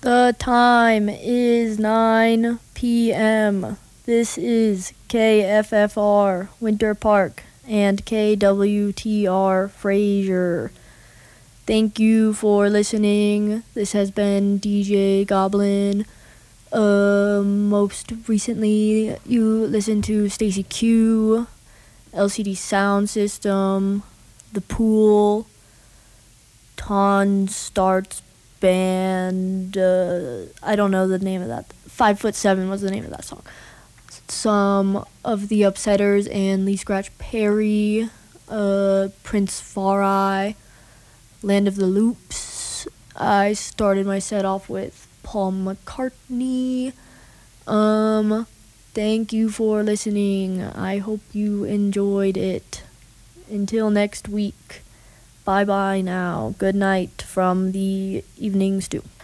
The time is 9 p.m. This is KFFR Winter Park and KWTR Fraser. Thank you for listening. This has been DJ Goblin. Most recently, you listened to Stacy Q, LCD Sound System, The Pool, Ton Starts Band. I don't know the name of that. 5'7" was the name of that song. Some of the Upsetters and Lee Scratch Perry, Prince Farai, Land of the Loops. I started my set off with Paul McCartney. Thank you for listening. I hope you enjoyed it. Until next week. Bye-bye now. Good night from the Evening Stew.